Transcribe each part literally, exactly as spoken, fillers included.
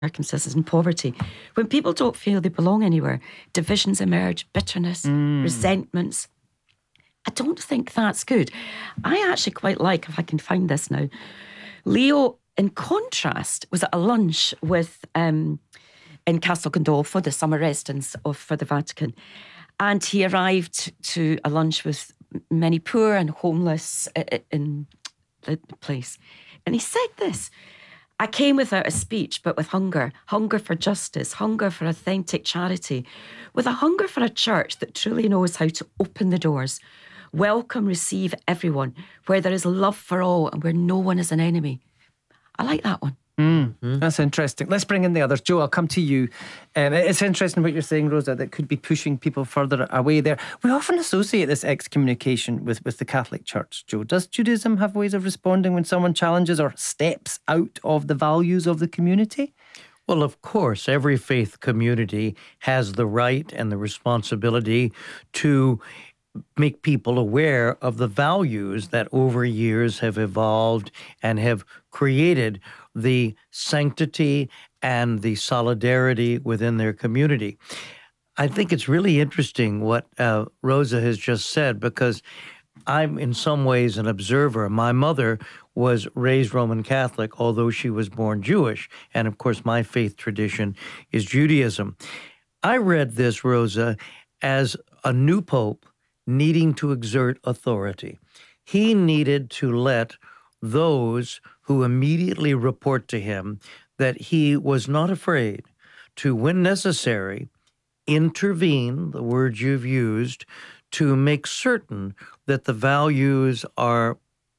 circumstances and poverty, when people don't feel they belong anywhere, divisions emerge, bitterness, mm. resentments. I don't think that's good. I actually quite like, if I can find this now, Leo, in contrast, was at a lunch with um, in Castel Gandolfo, the summer residence of for the Vatican, and he arrived to a lunch with many poor and homeless in the place, and he said this: I came without a speech, but with hunger, hunger for justice, hunger for authentic charity, with a hunger for a church that truly knows how to open the doors, welcome, receive everyone, where there is love for all and where no one is an enemy. I like that one. Mm, mm. That's interesting. Let's bring in the others. Joe, I'll come to you. Um, it's interesting what you're saying, Rosa, that could be pushing people further away there. We often associate this excommunication with, with the Catholic Church, Joe. Does Judaism have ways of responding when someone challenges or steps out of the values of the community? Well, of course, every faith community has the right and the responsibility to make people aware of the values that over years have evolved and have created the sanctity and the solidarity within their community. I think it's really interesting what uh, Rosa has just said, because I'm in some ways an observer. My mother was raised Roman Catholic, although she was born Jewish. And of course, my faith tradition is Judaism. I read this, Rosa, as a new pope needing to exert authority. He needed to let those who immediately report to him that he was not afraid to, when necessary, intervene, the word you've used, to make certain that the values are,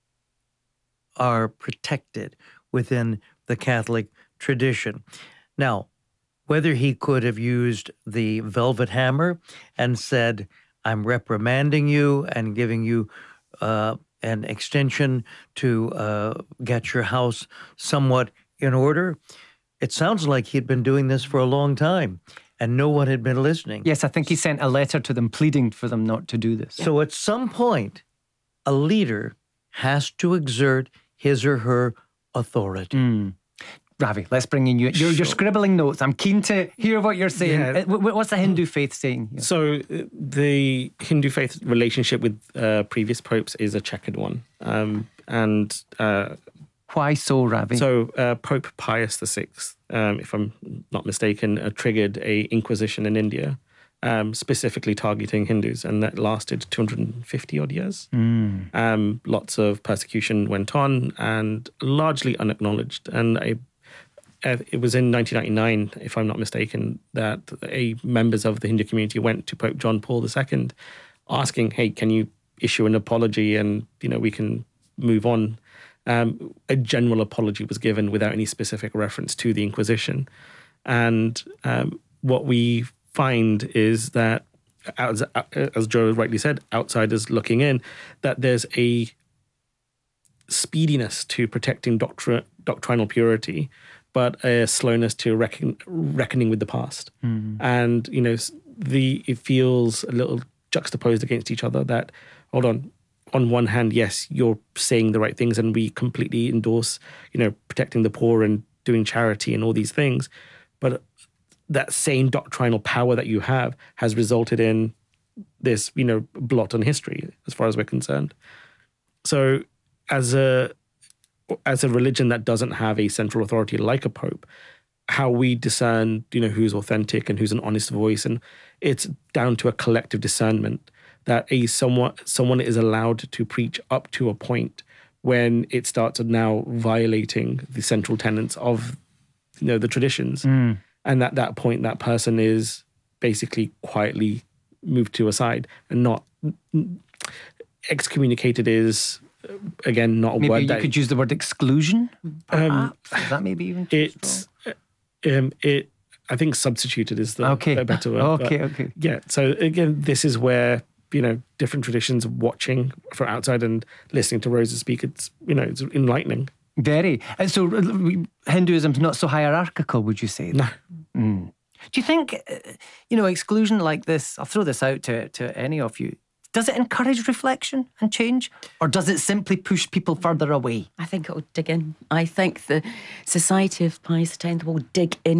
are protected within the Catholic tradition. Now, whether he could have used the velvet hammer and said, I'm reprimanding you and giving you uh, an extension to uh, get your house somewhat in order. It sounds like he'd been doing this for a long time and no one had been listening. Yes, I think he sent a letter to them pleading for them not to do this. So at some point, a leader has to exert his or her authority. Mm. Ravi, let's bring in you. You're, Sure. you're scribbling notes. I'm keen to hear what you're saying. Yeah. What's the Hindu faith saying here? So uh, the Hindu faith relationship with uh, previous popes is a checkered one. Um, and uh, Why so, Ravi? So uh, Pope Pius the Sixth, um, if I'm not mistaken, uh, triggered a inquisition in India, um, specifically targeting Hindus, and that lasted two hundred fifty odd years. Mm. Um, lots of persecution went on and largely unacknowledged. And a Uh, it was in nineteen ninety-nine, if I'm not mistaken, that a members of the Hindu community went to Pope John Paul the Second asking, hey, can you issue an apology and, you know, we can move on. Um, a general apology was given without any specific reference to the Inquisition. And um, what we find is that, as, as Joe rightly said, outsiders looking in, that there's a speediness to protecting doctri- doctrinal purity, but a slowness to reckon, reckoning with the past. Mm. And, you know, the it feels a little juxtaposed against each other that, hold on, on one hand, yes, you're saying the right things and we completely endorse, you know, protecting the poor and doing charity and all these things. But that same doctrinal power that you have has resulted in this, you know, blot on history as far as we're concerned. So as a as a religion that doesn't have a central authority like a pope, how we discern, you know, who's authentic and who's an honest voice, and it's down to a collective discernment that a someone someone is allowed to preach up to a point when it starts now violating the central tenets of, you know, the traditions. Mm. And at that point, that person is basically quietly moved to a side and not excommunicated is, again, not a maybe word you that... could use the word exclusion, perhaps? Um, is that maybe even... It's... Um, it. I think substituted is the okay. a better word. Okay, but okay. Yeah, so again, this is where, you know, different traditions watching from outside and listening to Rosa speak, it's, you know, it's enlightening. Very. And so Hinduism's not so hierarchical, would you say? No. Mm. Do you think, you know, exclusion like this, I'll throw this out to, to any of you, does it encourage reflection and change? Or does it simply push people further away? I think it will dig in. I think the Society of Pius X will dig in.